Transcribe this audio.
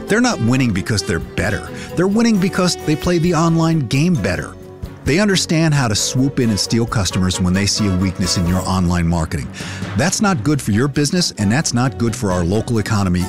They're not winning because they're better. They're winning because they play the online game better. They understand how to swoop in and steal customers when they see a weakness in your online marketing. That's not good for your business, and that's not good for our local economy